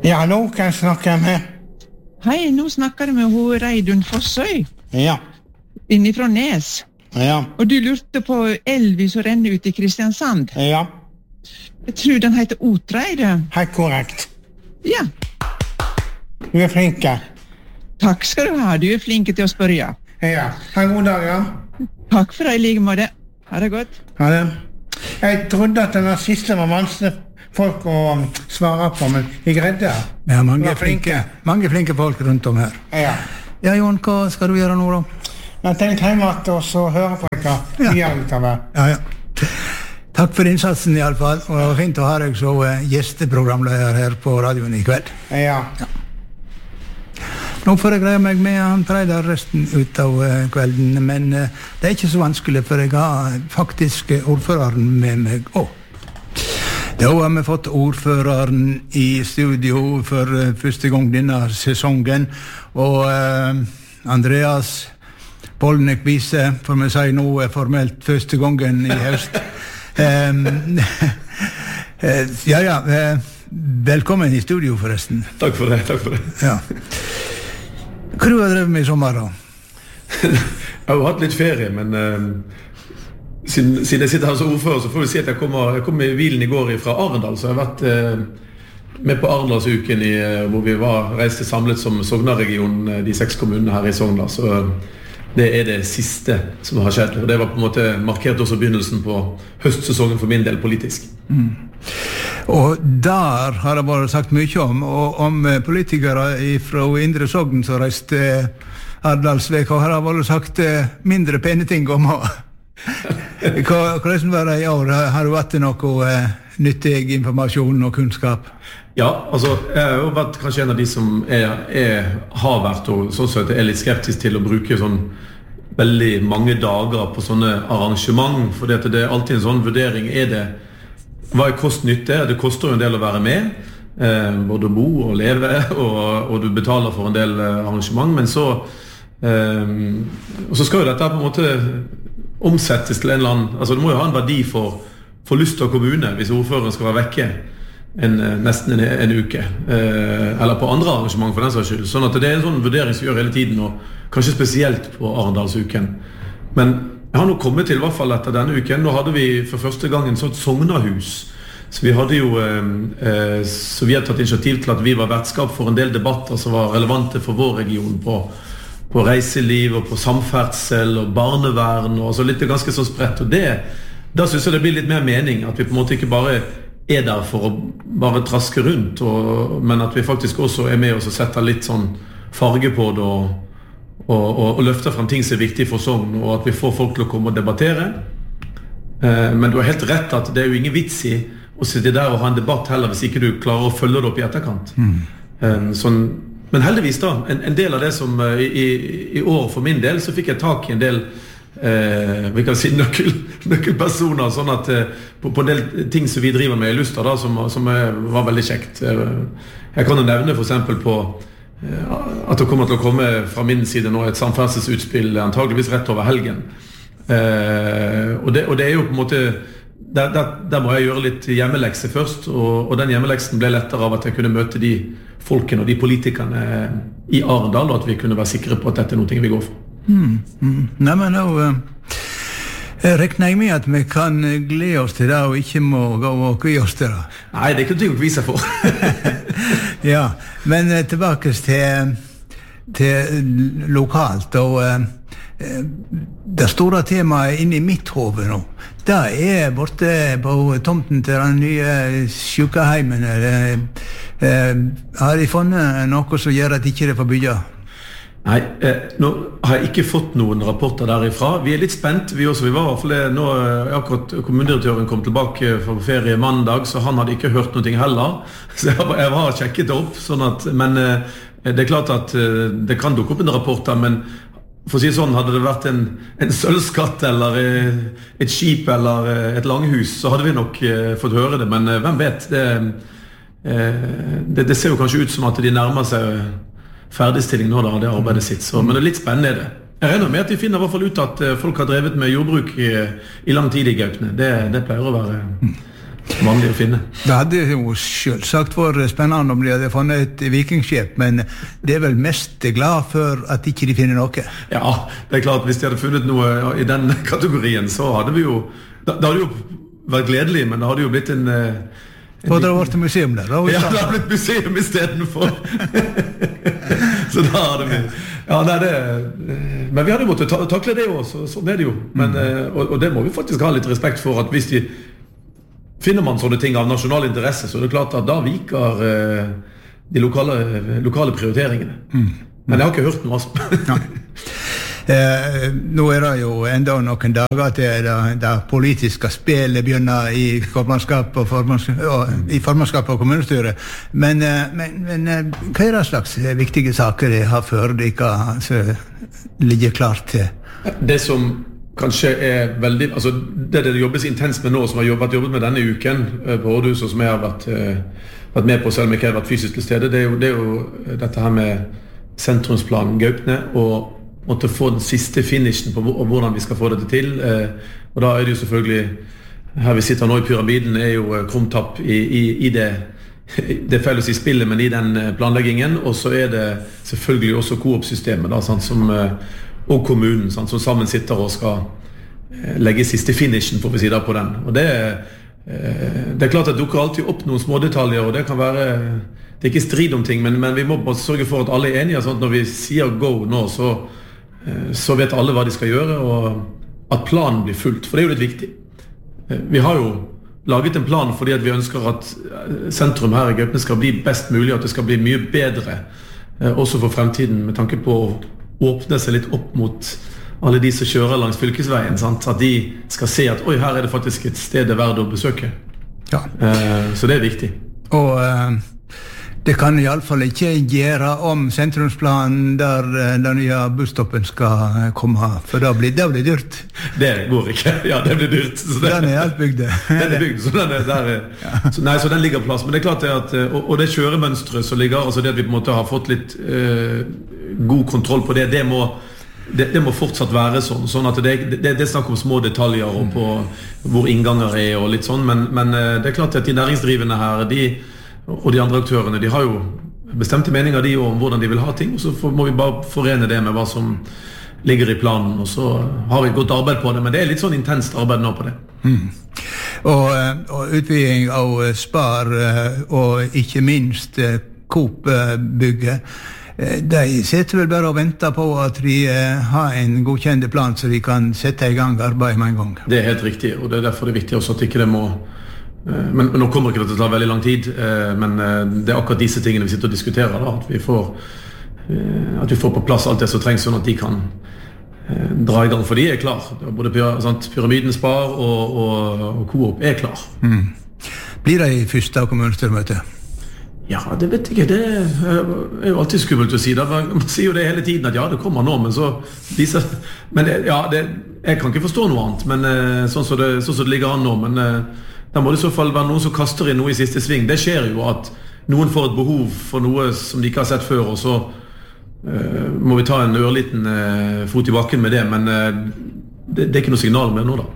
Ja, nå kan jeg snakke med. Hei, nå snakker du med hun Reidun Fossøy, Ja, innifra Nes. ja, Og du lurte på elvi som renner ut i Kristiansand. ja, Jeg tror den heter Otreide. helt korrekt. Ja, Du flinke. takk skal du ha. Du flink til å spørre. Ja, ha en god dag, ja. Takk for det, i like måte. Ha det godt. Ha det. Jeg trodde at den siste var vanskelig folk å svare på, men jeg greide det. Ja, mange Var flinke. mange flinke folk rundt om her. Ja. Ja, Jon, hva skal du gjøre nå da? Jeg tenkte hjemme at også høre på dere videre utover. Ja. Takk for innsatsen i alle fall, og det var fint å ha deg så gjesteprogramleder her på radioen i kveld. Ja. Nå får jeg greie meg med han Reidar resten ut av kvelden, men det er ikke så vanskelig, for jeg har faktisk ordføreren med meg også. Da har vi fått ordføreren i studio for første gang denne sesongen, og Andreas Polnek Wiese, for vi sier nå formelt første gangen i høst. Velkommen i studio forresten. Takk for det. Ja. Hva du har drevet med i sommer da? Jeg har jo hatt litt ferie, men siden jeg sitter her som ordfører, så får vi si at jeg kom i bilen i går fra Arendal, så jeg har vært med på Arendalsuken hvor vi reiste samlet som Sogna-region, de 6 kommunene her i Sogndal, så det er det siste som har skjedd, og det var på en måte markert også begynnelsen på høstsesongen for min del politisk. Og der har det vært sagt mye om politikere fra Indre Sogn som reiste Arendalsveka, har det vært sagt mindre pene ting om. Hvordan var det i år? Har du vært noe nyttig informasjon og kunnskap? Ja, altså, jeg har jo vært kanskje en av de som har vært, og sånn sett er litt skeptisk til å bruke sånn veldig mange dager på sånne arrangement, for det er alltid en sånn vurdering. Hva er kost-nytte? Det koster jo en del å være med, både å bo og leve, og du betaler for en del arrangement, men så skal jo dette på en måte omsettes til en eller annen, altså det må jo ha en verdi for Lystad kommune hvis ordføreren skal være vekke nesten en uke, eller på andre arrangement for den saks skyld, sånn at det er en sånn vurdering som gjør hele tiden, og kanskje spesielt på Arendalsuken. Men jeg har nå kommet til, i hvert fall etter denne uken, nå hadde vi for første gang en sånn Sognahus, så vi hadde jo så vi har tatt initiativ til at vi var vertskap for en del debatter som var relevante for vår region på reiseliv og på samferdsel og barnevern og så litt ganske så spredt, og da synes jeg det blir litt mer mening at vi på en måte ikke bare er der for å bare traske rundt, men at vi faktisk også er med og setter litt sånn farge på det og løfter frem ting som er viktig for Sogn, og at vi får folk til å komme og debattere. Men du har helt rett at det er jo ingen vits i å sitte der og ha en debatt heller hvis ikke du klarer å følge det opp i etterkant. Men heldigvis da, en del av det som i år for min del, så fikk jeg tak i en del vi kan si nøkkelpersoner, sånn at på en del ting som vi driver med i Lystad da, som var veldig kjekt. Jeg kan jo nevne for eksempel på at det kommer til å komme fra min side nå et samferdselsutspill antageligvis rett over helgen. Og det er jo på en måte der må jeg gjøre litt hjemmelekse først, og den hjemmeleksen ble lettere av at jeg kunne møte de folkene og de politikerne i Arendal, og at vi kunne være sikre på at dette er noe vi går for. Nei, men nå regner jeg med at vi kan glede oss til det og ikke må gå og kvie oss til det. Nei, det er ikke noe å kvie seg for. Ja, men tilbake til lokalt, og det store temaet inne i mitt hode nå, det er borte på tomten til den nye sykeheimen. Har de funnet noe som gjør at ikke det får bygge? Nei, nå har jeg ikke fått noen rapporter derifra. Vi er litt spent, vi også. Vi var i hvert fall nå, akkurat kommunedirektøren kom tilbake fra ferie mandag, så han hadde ikke hørt noe heller. Så jeg har sjekket det opp, men det er klart at det kan dukke opp en rapport der, men for å si sånn, hadde det vært en sølvskatt eller et skip eller et langhus, så hadde vi nok fått høre det, men hvem vet? Det ser jo kanskje ut som at de nærmer seg ferdigstilling nå da, det arbeidet sitt, men det er litt spennende det. Jeg regner med at de finner i hvert fall ut at folk har drevet med jordbruk i lang tid i Gaupne. Det pleier å være vanlig å finne. Det hadde jo selvsagt vært spennende om de hadde funnet et vikingskip, men det vel mest glad for at ikke de finner noe. Ja, det klart, hvis de hadde funnet noe i den kategorien, så hadde vi jo, det hadde jo vært gledelig, men det hadde jo blitt en For det har vært museum der, da? Ja, det har blitt museum i stedet for. Så da hadde vi... Ja, nei, men vi hadde måttet takle det også, sånn det jo. Men, og det må vi faktisk ha litt respekt for, at hvis finner man sånne ting av nasjonal interesse, så er det klart at da viker de lokale prioriteringene. Men jeg har ikke hørt noe altså. Nå er det jo enda noen dager til det politiske spillet begynner i formannskap og kommunestyret. Men hva er det slags viktige saker de har før de som ligger klart til? Det som kanskje er veldig, altså det jobbes intenst med nå, som har jobbet med denne uken på Rådhuset, som jeg har vært med på selv om jeg ikke har vært fysisk til stede, det er jo dette her med sentrumsplanen Gaupne, og måtte få den siste finishen på hvordan vi skal få dette til. Og da er det jo selvfølgelig, her vi sitter nå i pyramiden, er jo krumtapp i det felles i spillet, men i den planleggingen, og så er det selvfølgelig også Coop-systemet, da, sant, og kommunen, sant, som sammen sitter og skal legge siste finishen, får vi si da, på den. Og det er klart at det dukker alltid opp noen små detaljer, og det kan være, det er ikke strid om ting, men vi må bare sørge for at alle er enige, sånn at når vi sier go nå, så vet alle hva de skal gjøre, og at planen blir fulgt, for det er jo litt viktig. Vi har jo laget en plan fordi at vi ønsker at sentrum her i Gaupne skal bli best mulig, at det skal bli mye bedre, også for fremtiden, med tanke på å åpne seg litt opp mot alle de som kjører langs fylkesveien, sant? At de skal se at, oi, her er det faktisk et sted det er verdt å besøke. Ja. Så det er viktig. Og det kan i alle fall ikke gjøre om sentrumsplanen der den nye busstoppen skal komme, for da blir det dyrt. Det går ikke. Ja, det blir dyrt. Så den er alt bygd. Den er bygd, så den er der. Ja. Så den ligger på plass. Men det er klart det at, og det kjøremønstret som ligger, altså det at vi på en måte har fått litt god kontroll på det må fortsatt være sånn at det er snakk om små detaljer og på hvor innganger er og litt sånn, men det er klart at de næringsdrivende her, og de andre aktørene, de har jo bestemte meninger de om hvordan de vil ha ting, og så må vi bare forene det med hva som ligger i planen, og så har vi et godt arbeid på det, men det er litt sånn intenst arbeid nå på det. Og utviding av Spar og ikke minst Coop-bygget, de sitter vel bare og venter på at de har en godkjent plan så de kan sette i gang arbeid med en gang. Det er helt riktig, og det er derfor det er viktig også at ikke det må men nå kommer ikke det til å ta veldig lang tid, men det er akkurat disse tingene vi sitter og diskuterer da, at vi får på plass alt det som trengs sånn at de kan dra i gang, for de er klar. Både Pyramiden Spar og Coop er klar. Blir det i første kommunestyremøte? Ja, det vet jeg ikke. Det er jo alltid skummelt å si det. Man sier jo det hele tiden at ja, det kommer nå, men så viser jeg kan ikke forstå noe annet, men sånn som det ligger an nå, men da må det i så fall være noen som kaster inn noe i siste sving. Det skjer jo at noen får et behov for noe som de ikke har sett før, og så må vi ta en ørliten fot i bakken med det, men det er ikke noe signal med nå da.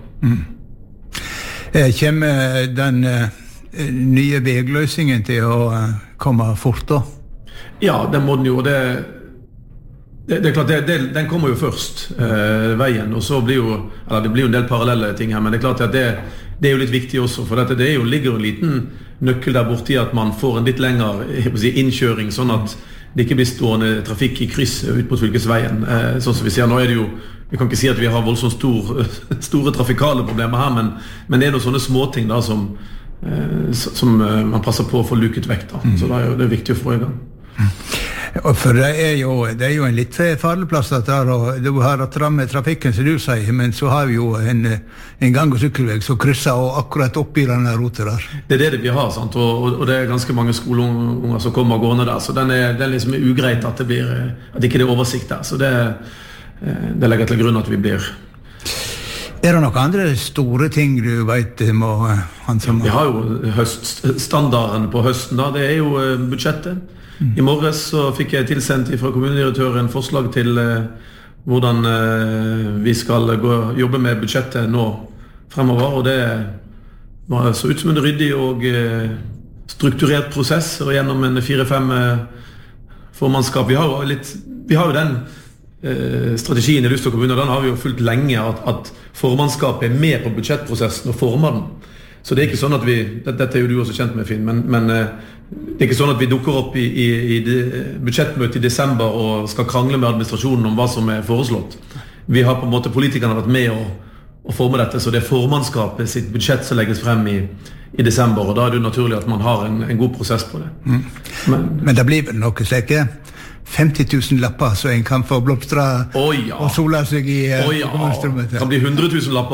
Kommer den nye vegløsningen til å komme fort da? Ja, den må den jo, det er klart, den kommer jo først, veien, og så blir jo, eller det blir jo en del parallelle ting her, men det er klart at det er jo litt viktig også, for dette, ligger jo en liten nøkkel der borte i at man får en litt lengre innkjøring, sånn at det ikke blir stående trafikk i kryss ut på fylkesveien. Sånn som vi ser, nå er det jo, vi kan ikke si at vi har voldsomt store trafikale problemer her, men det er noen sånne småting da som man passer på å få luket vekk da. Så da er det viktig å få i gang. For det er jo en litt farlig plass der, og du har at ramme trafikken som du sier, men så har vi jo en gang- og sykkelveg som krysser og akkurat oppi denne rotet der. Det er det vi har, sant? Og det er ganske mange skoleunger som kommer gående der, så det er liksom ugreit at ikke det er oversikt der, så det legger til grunn at vi blir. Er det noen andre store ting du vet må handsame? Vi har jo standarden på høsten da, det er jo budsjettet. I morges så fikk jeg tilsendt fra kommunedirektøren forslag til hvordan vi skal jobbe med budsjettet nå fremover, og Det så ut som en ryddig og strukturert prosess, og gjennom en 4-5 formannskap. Vi har jo den strategien i Luster kommune, og den har vi jo fulgt lenge, at formannskapet med på budsjettprosessen og former den. Så det ikke sånn at dette jo du også kjent med, Finn, men det ikke sånn at vi dukker opp i budsjettmøtet i desember og skal krangle med administrasjonen om hva som foreslått. Vi har på en måte, politikerne vært med å forme dette, så det formannskapet sitt budsjett som legges frem i desember, og da det jo naturlig at man har en god prosess på det. Men det blir vel noe slike 50 000 lapper så en kan få blomstra og sola seg i det kan bli 100 000 lapper.